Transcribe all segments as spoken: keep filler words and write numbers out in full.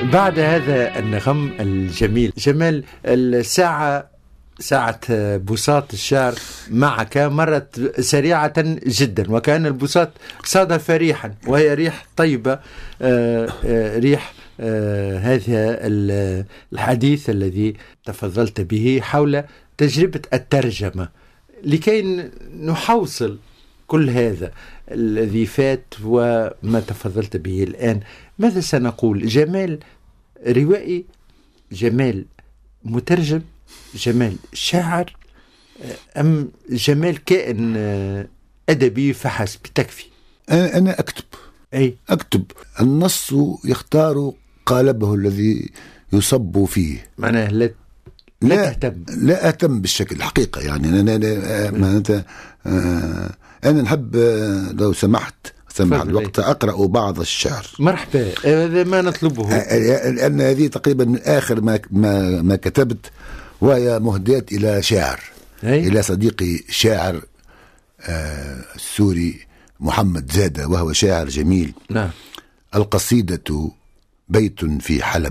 بعد هذا النغم الجميل جمال، الساعة ساعة بساط الشعر معك مرت سريعة جدا، وكان البساط صادف ريحا وهي ريح طيبة، ريح هذا الحديث الذي تفضلت به حول تجربة الترجمة، لكي نحوصل كل هذا الذي فات وما تفضلت به الآن. ماذا سنقول؟ جمال روائي، جمال مترجم، جمال شاعر، أم جمال كائن أدبي فحسب تكفي؟ أنا أكتب أي أكتب النص يختار قالبه الذي يصب فيه. معناه لا لا تهتم لا أهتم بالشكل الحقيقة، يعني أنا أنا أنا نحب لو سمحت سمح الوقت أقرأ بعض الشعر. مرحبا، هذا ما نطلبه، لأن هذه تقريبا من آخر ما ما, ما كتبت، وهي مهداة إلى شاعر، أي؟ إلى صديقي شاعر آه السوري محمد زادة، وهو شاعر جميل. نعم. القصيدة بيت في حلب.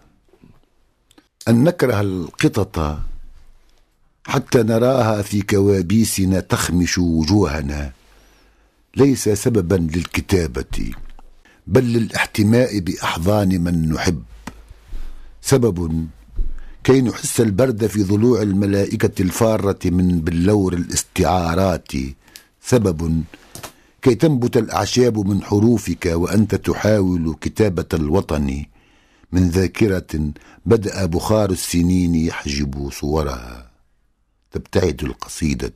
أن نكره القطط حتى نراها في كوابيسنا تخمش وجوهنا ليس سببا للكتابة، بل للاحتماء بأحضان من نحب، سبب كي نحس البرد في ضلوع الملائكة الفارة من بلور الاستعارات، سبب كي تنبت الأعشاب من حروفك وأنت تحاول كتابة الوطن من ذاكرة بدأ بخار السنين يحجب صورها. تبتعد القصيدة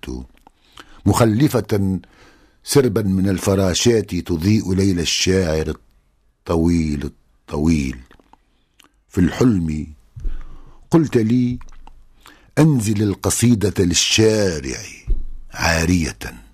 مخلفة سربا من الفراشات تضيء ليل الشاعر الطويل الطويل. في الحلم قلت لي أنزل القصيدة للشارع عارية،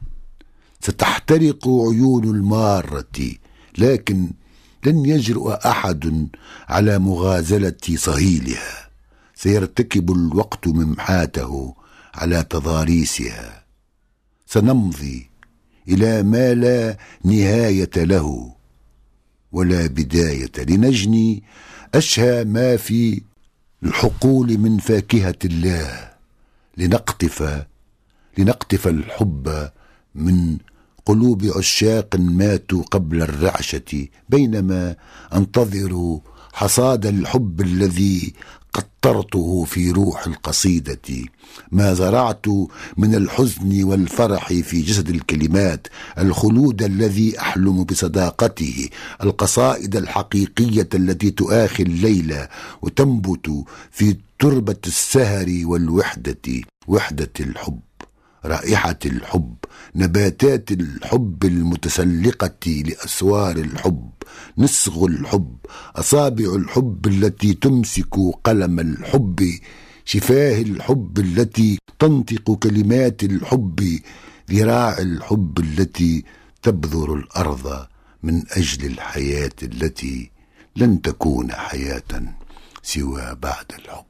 ستحترق عيون المارة، لكن لن يجرؤ أحد على مغازلة صهيلها، سيرتكب الوقت ممحاته على تضاريسها. سنمضي إلى ما لا نهاية له ولا بداية، لنجني أشهى ما في الحقول من فاكهة الله، لنقطف لنقطف الحب من قلوب عشاق ماتوا قبل الرعشة، بينما أنتظر حصاد الحب الذي قطرته في روح القصيدة. ما زرعت من الحزن والفرح في جسد الكلمات، الخلود الذي أحلم بصداقته، القصائد الحقيقية التي تؤاخي الليل وتنبت في تربة السهر والوحدة، وحدة الحب، رائحة الحب، نباتات الحب المتسلقة لأسوار الحب، نسغ الحب، أصابع الحب التي تمسك قلم الحب، شفاه الحب التي تنطق كلمات الحب، ذراع الحب التي تبذر الأرض من أجل الحياة التي لن تكون حياة سوى بعد الحب.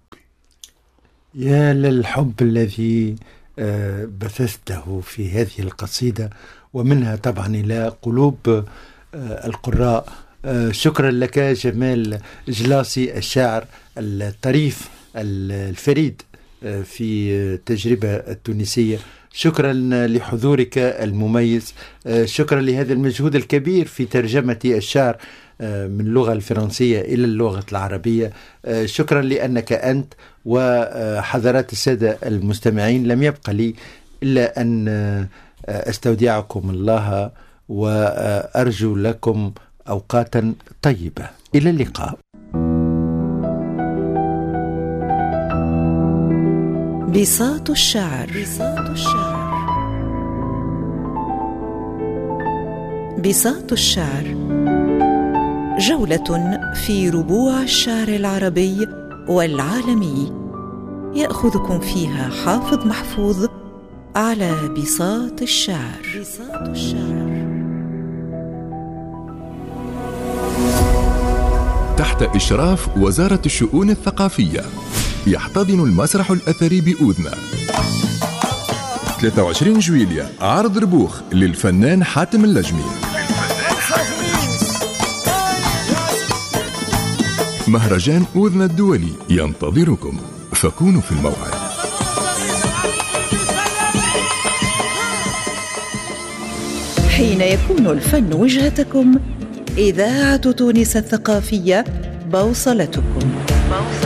يا للحب الذي بثثته في هذه القصيدة، ومنها طبعا إلى قلوب القراء. شكرا لك جمال جلاسي، الشاعر الطريف الفريد في التجربة التونسية. شكرا لحضورك المميز، شكرا لهذا المجهود الكبير في ترجمة الشعر من اللغة الفرنسية إلى اللغة العربية. شكرا لأنك أنت وحضرات السادة المستمعين. لم يبق لي إلا أن أستودعكم الله وأرجو لكم أوقاتا طيبة. إلى اللقاء. بساط الشعر. بساط الشعر. بساط الشعر، جولة في ربوع الشعر العربي والعالمي، يأخذكم فيها حافظ محفوظ على بساط الشعر. بساط الشعر. تحت إشراف وزارة الشؤون الثقافية، يحتضن المسرح الأثري بأوذنة ثلاثة وعشرين جويلية عرض ربوخ للفنان حاتم اللجمي. مهرجان أوذنا الدولي ينتظركم، فكونوا في الموعد. حين يكون الفن وجهتكم، إذاعة تونس الثقافية بوصلتكم.